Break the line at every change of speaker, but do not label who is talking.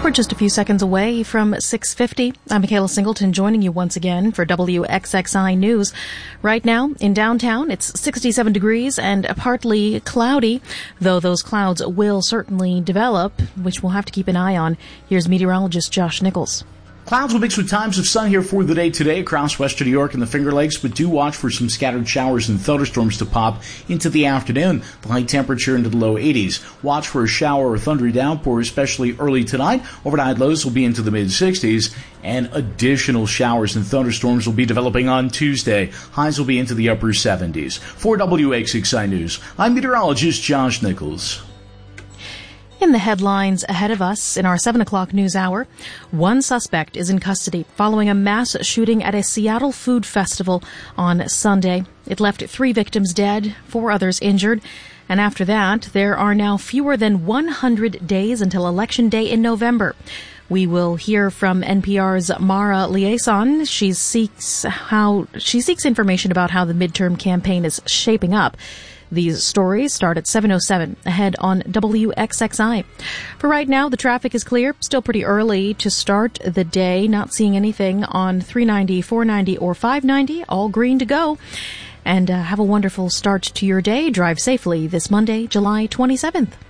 We're just a few seconds away from 6:50. I'm Michaela Singleton, joining you once again for WXXI News. Right now, in downtown, it's 67 degrees and partly cloudy, though those clouds will certainly develop, which we'll have to keep an eye on. Here's meteorologist Josh Nichols.
Clouds will mix with times of sun here for the day today across western New York and the Finger Lakes, but do watch for some scattered showers and thunderstorms to pop into the afternoon. The high temperature into the low 80s. Watch for a shower or thundery downpour, especially early tonight. Overnight lows will be into the mid-60s, and additional showers and thunderstorms will be developing on Tuesday. Highs will be into the upper 70s. For WXXI News, I'm meteorologist Josh Nichols.
In the headlines ahead of us in our 7 o'clock news hour, one suspect is in custody following a mass shooting at a Seattle food festival on Sunday. It left 3 victims dead, 4 others injured. And after that, there are now fewer than 100 days until Election Day in November. We will hear from NPR's Mara Liaison. She seeks information about how the midterm campaign is shaping up. These stories start at 7:07 ahead on WXXI. For right now, the traffic is clear. Still pretty early to start the day. Not seeing anything on 390, 490, or 590. All green to go. And have a wonderful start to your day. Drive safely this Monday, July 27th.